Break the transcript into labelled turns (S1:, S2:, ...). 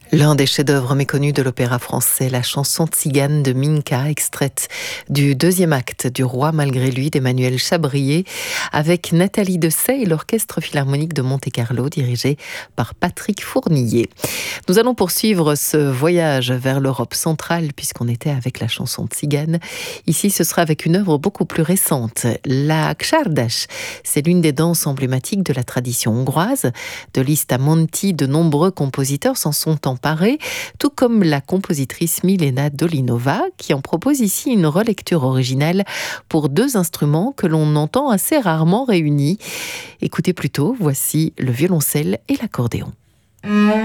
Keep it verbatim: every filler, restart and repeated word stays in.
S1: L'un des chefs-d'œuvre méconnus de l'opéra français, la chanson tzigane de Minka, extraite du deuxième acte du Roi malgré lui d'Emmanuel Chabrier, avec Nathalie Dessay et l'Orchestre Philharmonique de Monte-Carlo, dirigé par Patrick Fournier. Nous allons poursuivre ce voyage vers l'Europe centrale, puisqu'on était avec la chanson tzigane. Ici, ce sera avec une œuvre beaucoup plus récente, la Csárdas. C'est l'une des danses emblématiques de la tradition hongroise. De Liszt Monti, de nombreux compositeurs s'en sont emparés, tout comme la compositrice Milena Dolinova, qui en propose ici une relecture originale pour deux instruments que l'on entend assez rarement réunis. Écoutez plutôt, voici le violoncelle et l'accordéon.